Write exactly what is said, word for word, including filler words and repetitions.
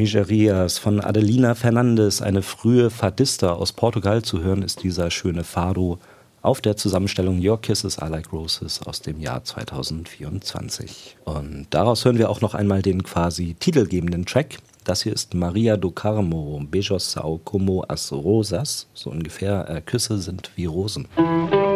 Nigerias von Adelina Fernandes, eine frühe Fadista aus Portugal. Zu hören ist dieser schöne Fado auf der Zusammenstellung Your Kisses Are Like Roses aus dem Jahr zweitausendvierundzwanzig. Und daraus hören wir auch noch einmal den quasi titelgebenden Track. Das hier ist Maria do Carmo, Beijos são como as rosas, so ungefähr, äh, Küsse sind wie Rosen.